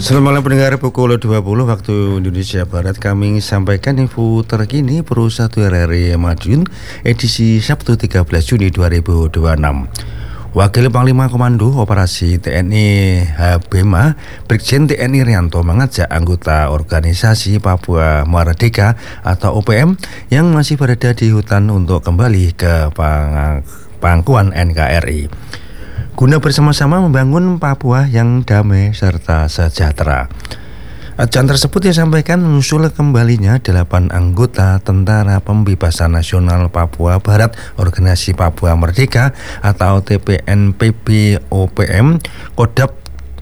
Selamat malam pendengar, pukul 20 waktu Indonesia Barat kami sampaikan info terkini Pro 1 RRI Madiun edisi Sabtu 13 Juni 2026. Wakil Panglima Komando Operasi TNI HBMA Brigjen TNI Rianto mengajak anggota organisasi Papua Merdeka atau OPM yang masih berada di hutan untuk kembali ke pangkuan NKRI guna bersama-sama membangun Papua yang damai serta sejahtera. Ajakan tersebut disampaikan menyusul kembalinya 8 anggota Tentara Pembebasan Nasional Papua Barat Organisasi Papua Merdeka atau TPNPB OPM Kodap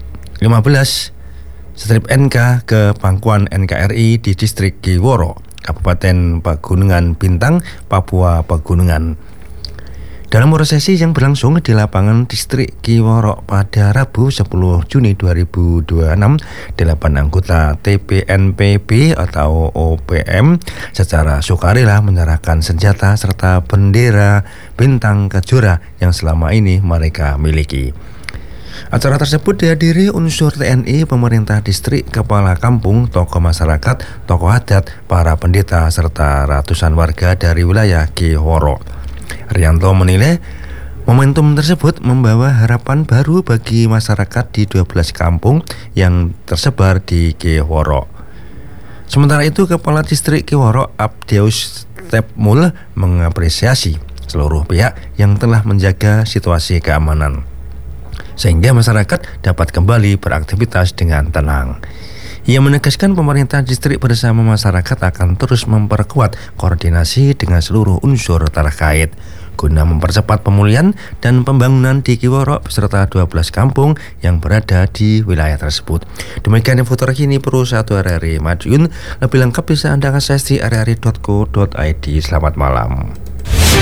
15-NK ke pangkuan NKRI di Distrik Kiworo, Kabupaten Pegunungan Bintang, Papua Pegunungan. Dalam prosesi yang berlangsung di lapangan Distrik Kiworo pada Rabu 10 Juni 2026, 8 anggota TPNPB atau OPM secara sukarela menyerahkan senjata serta bendera bintang kejora yang selama ini mereka miliki. Acara tersebut dihadiri unsur TNI, pemerintah distrik, kepala kampung, tokoh masyarakat, tokoh adat, para pendeta, serta ratusan warga dari wilayah Kiworo. Rianto menilai momentum tersebut membawa harapan baru bagi masyarakat di 12 kampung yang tersebar di Kiworo. Sementara itu, Kepala Distrik Kiworo Abdeus Tepmul mengapresiasi seluruh pihak yang telah menjaga situasi keamanan sehingga masyarakat dapat kembali beraktivitas dengan tenang. Ia menegaskan pemerintah distrik bersama masyarakat akan terus memperkuat koordinasi dengan seluruh unsur terkait guna mempercepat pemulihan dan pembangunan di Kiworo beserta 12 kampung yang berada di wilayah tersebut. Demikian info terkini Pro 1 RRI Madiun. Lebih lengkap bisa Anda akses di rri.co.id. Selamat malam.